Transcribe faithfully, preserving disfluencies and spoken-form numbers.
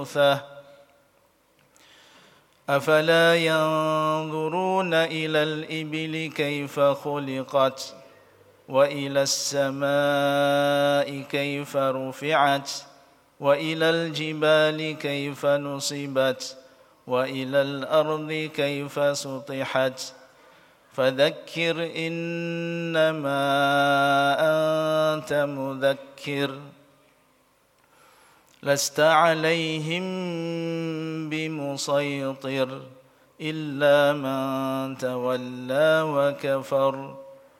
أنثى أفلا ينظرون إلى الإبل كيف خلقت وإلى السماء كيف رفعت وإلى الجبال كيف نصبت وإلى الأرض كيف سطحت فذكر إنما أنت مذكر لست عليهم بمسيطر إلا من تولى وكفر